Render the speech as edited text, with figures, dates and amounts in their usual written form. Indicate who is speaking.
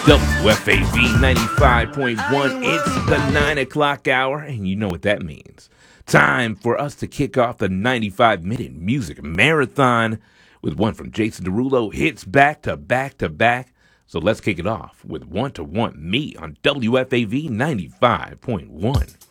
Speaker 1: WFAV 95.1, it's the 9 o'clock hour, and you know what that means. Time for us to kick off the 95-minute music marathon with one from Jason Derulo, hits back to back to back. So let's kick it off with Want to Want Me on WFAV 95.1.